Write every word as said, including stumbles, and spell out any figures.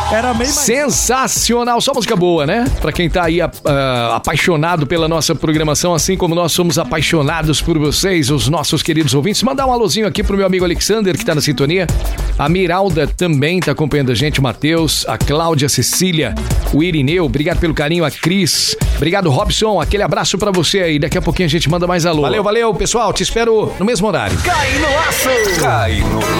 Era meio mais... Sensacional, só música boa, né? Pra quem tá aí uh, apaixonado pela nossa programação, assim como nós somos apaixonados por vocês, os nossos queridos ouvintes. Mandar um alôzinho aqui pro meu amigo Alexander, que tá na sintonia. A Miralda também tá acompanhando a gente, o Matheus, a Cláudia, a Cecília, o Irineu, obrigado pelo carinho, a Cris. Obrigado, Robson, aquele abraço pra você aí. Daqui a pouquinho a gente manda mais alô. Valeu, valeu, pessoal, te espero no mesmo horário. Cai no aço! Cai no